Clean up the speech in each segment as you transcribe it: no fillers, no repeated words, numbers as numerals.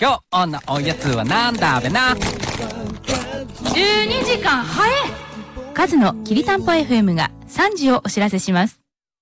今日のおやつはなんだべな。 12時間早い。カズのきりたんぽ FM が3時をお知らせします。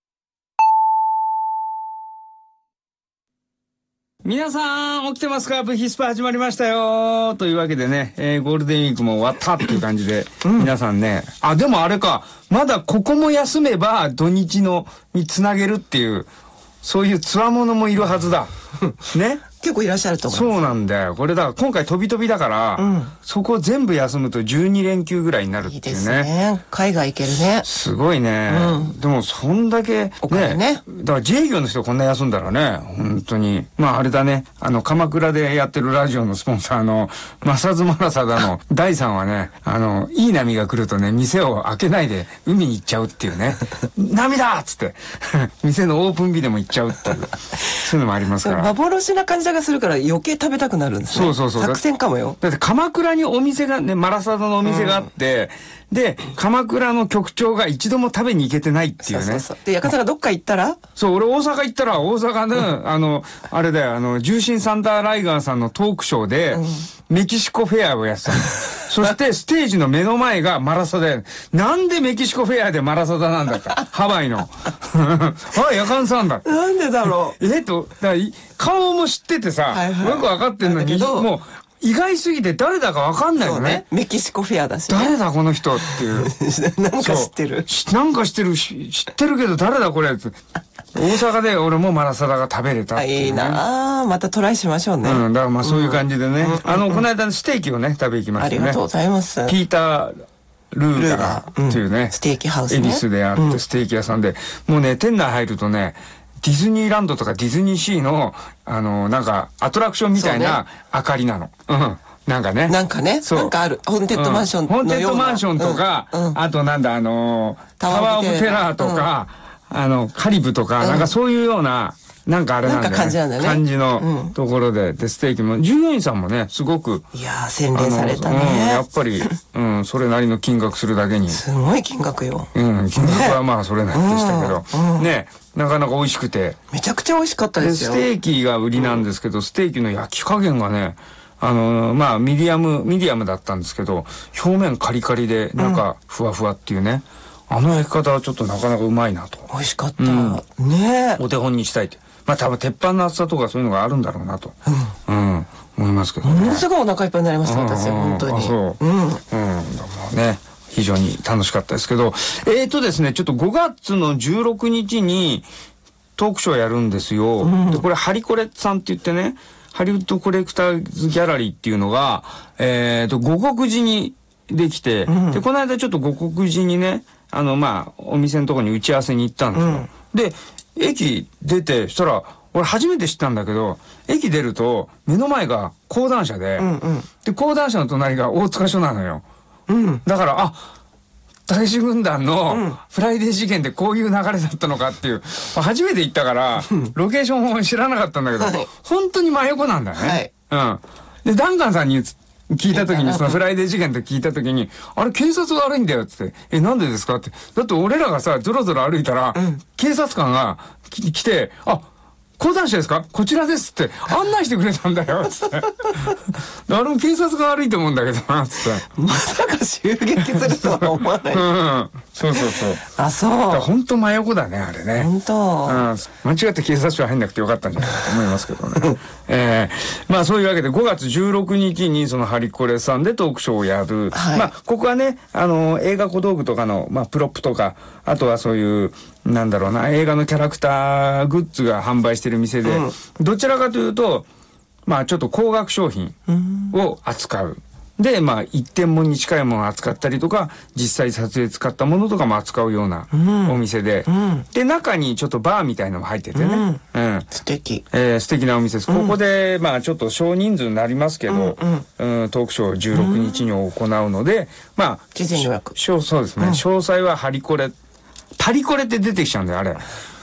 皆さん起きてますか？ブヒスパ始まりましたよというわけでね、ゴールデンウィークも終わったっていう感じで、皆さんね、でもあれか、まだここも休めば土日のにつなげるっていう、そういうつわものもいるはずだ。ね。 結構いらっしゃると思います。 そうなんだよ。これだ、今回飛び飛びだから、そこを全部休むと12連休ぐらいになるっていうね。 いいですね。海外行けるね。 すごいね。でもそんだけ、 お金ね。 だから自営業の人こんな休んだらね、本当に。まああれだね、鎌倉でやってるラジオのスポンサーの、マサズマラサダの第3はね、いい波が来るとね、店を開けないで海に行っちゃうっていうね。波だっつって、店のオープン日でも行っちゃうっていう、そういうのもありますから。 幻な感じがするから余計食べたくなるんですね。 そう。 作戦かもよ。 だって鎌倉にお店がね、マラサダのお店があって、で、鎌倉の局長が一度も食べに行けてないっていうね。 で、やかさんがどっか行ったら？ そう、俺大阪行ったら、大阪の、あれだよ、重心サンダーライガーさんのトークショーで、メキシコフェアをやってたの。そしてステージの目の前がマラサダや。なんでメキシコフェアでマラサダなんだって。ハワイの。やかんさんだ。 なんでだろう。 顔も知っててさ、よくわかってんのに、もう、意外すぎて誰だかわかんないよね。 メキシコフェアだし。 誰だこの人っていう。 なんか知ってる。 なんか知ってるけど誰だこれって。大阪で俺もマラサダが食べれたっていう、ね。 いいなぁ。ままたトライしましょうね。 だからまあそういう感じでね。この間ステーキをね、食べ行きましたね。 ありがとうございます。 ピーター・ルーガーっていうね。 ステーキハウスね。 恵比寿であってステーキ屋さんで。もうね、店内入るとね、ディズニーランドとかディズニーシーの、なんか、アトラクションみたいな明かりなの。なんかね。 なんかね。なんかある。ホーンテッドマンションのような。 ホーンテッドマンションとか、あとなんだ、タワーオブテラーとか、カリブとか、なんかそういうような、なんかあれなんだよね。 なんか感じなんだね。 感じのところで、ステーキも、従業員さんもね、すごく。 いやー、洗練されたね。 やっぱり、それなりの金額するだけに。 すごい金額よ。 金額はまあそれなりでしたけど、ね、なかなか美味しくて。 めちゃくちゃ美味しかったですよ。 ステーキが売りなんですけど、ステーキの焼き加減がね、まあ、ミディアムだったんですけど、表面カリカリで、中、ふわふわっていうね。焼き方はちょっとなかなかうまいなと。 美味しかった。ねお手本にしたいって。まあ多分鉄板の厚さとかそういうのがあるんだろうなと。思いますけどね。 ものすごいお腹いっぱいになりました、私、本当に。 そう。ね。非常に楽しかったですけど。ですね、ちょっと5月の16日にトークショーやるんですよ。で、これハリコレさんって言ってね、ハリウッドコレクターズギャラリーっていうのが、五国寺にできて、で、この間ちょっと五国寺にね、まあ、お店のところに打ち合わせに行ったんですよ。で、駅出て、したら、俺初めて知ったんだけど、駅出ると、目の前が講談社で、で、講談社の隣が大塚署なのよ。だから、大使軍団のフライデー事件ってこういう流れだったのかっていう、初めて行ったから、ロケーションを知らなかったんだけど、本当に真横なんだよね。で、ダンカンさんに聞いた時に、そのフライデー事件って聞いた時に、あれ警察が悪いんだよって言って、なんでですかって。だって俺らがさ、ゾロゾロ歩いたら、警察官が来て、講談社ですかこちらですって案内してくれたんだよつってあれも警察が悪いと思うんだけどなつってまさか襲撃するとは思わないそうそう本当真横だねあれね本当間違って警察署は入んなくてよかったんじゃないかと思いますけどねまあそういうわけで5月16日にそのハリコレさんでトークショーをやる、まあここはね映画小道具とかの、まあ、プロップとかあとはそういうなんだろうな映画のキャラクターグッズが販売してる店で、どちらかというとまあちょっと高額商品を扱う。でまあ一点物に近いものを扱ったりとか実際撮影使ったものとかも扱うようなお店で、で中にちょっとバーみたいなのも入っててね、 素敵、 素敵なお店です、ここでまあちょっと少人数になりますけど、トークショー16日に行うので、まあ事前予約そうですね、詳細はハリコレパリコレって出てきちゃうんだよあれ